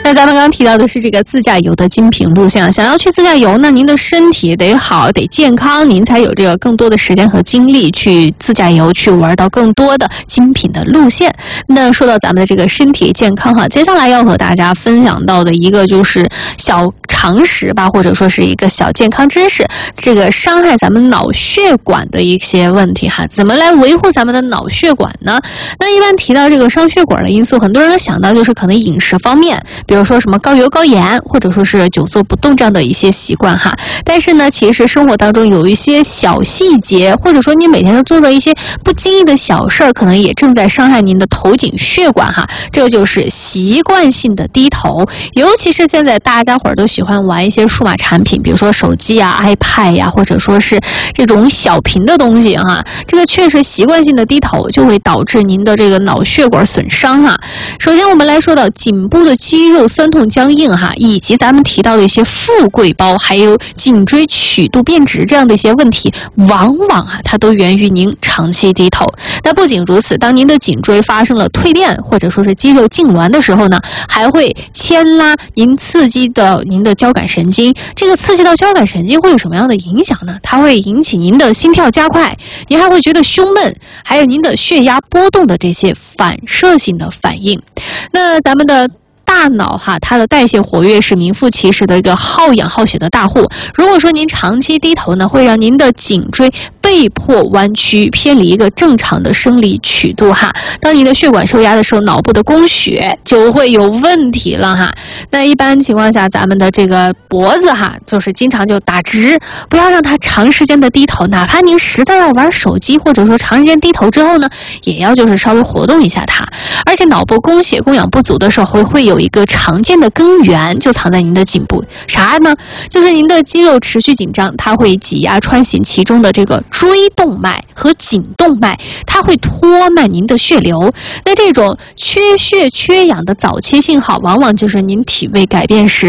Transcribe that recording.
那咱们刚刚提到的是这个自驾游的精品路线，想要去自驾游呢，您的身体得好，得健康，您才有这个更多的时间和精力去自驾游，去玩到更多的精品的路线。那说到咱们的这个身体健康哈，接下来要和大家分享到的一个就是小常识吧，或者说是一个小健康知识，这个伤害咱们脑血管的一些问题哈，怎么来维护咱们的脑血管呢？那一般提到这个伤血管的因素，很多人都想到就是可能饮食方面，比如说什么高油高盐，或者说是久坐不动这样的一些习惯哈。但是呢，其实生活当中有一些小细节，或者说你每天都做的一些不经意的小事儿，可能也正在伤害您的头颈血管哈。这个就是习惯性的低头，尤其是现在大家伙儿都喜欢玩一些数码产品，比如说手机啊、iPad 呀，或者说是这种小屏的东西哈。这个确实习惯性的低头就会导致您的这个脑血管损伤哈。首先我们来说到颈部的肌肉酸痛僵硬哈，以及咱们提到的一些富贵包，还有颈椎曲度变直这样的一些问题，往往它都源于您长期低头。那不仅如此，当您的颈椎发生了蜕变或者说是肌肉痉挛的时候呢，还会牵拉您刺激到您的交感神经。这个刺激到交感神经会有什么样的影响呢？它会引起您的心跳加快，您还会觉得胸闷，还有您的血压波动的这些反射性的反应。那咱们的大脑哈，它的代谢活跃是名副其实的一个好氧好血的大户。如果说您长期低头呢，会让您的颈椎被迫弯曲，偏离一个正常的生理曲度哈。当您的血管受压的时候，脑部的供血就会有问题了哈。那一般情况下，咱们的这个脖子哈，就是经常就打直，不要让它长时间的低头。哪怕您实在要玩手机，或者说长时间低头之后呢，也要就是稍微活动一下它。而且脑部供血供氧不足的时候，会有一个常见的根源就藏在您的颈部，啥呢？就是您的肌肉持续紧张，它会挤压穿行其中的这个椎动脉和颈动脉，它会拖慢您的血流。那这种缺血缺氧的早期信号，往往就是您体位改变时